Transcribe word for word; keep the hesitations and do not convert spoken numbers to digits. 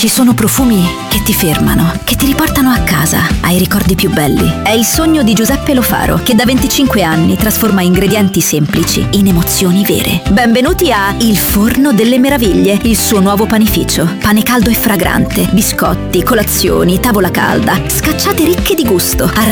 Ci sono profumi che ti fermano, che ti riportano a casa, ai ricordi più belli. È il sogno di Giuseppe Lo Faro, che da venticinque anni trasforma ingredienti semplici in emozioni vere. Benvenuti a Il Forno delle Meraviglie, il suo nuovo panificio. Pane caldo e fragrante, biscotti, colazioni, tavola calda, scacciate ricche di gusto,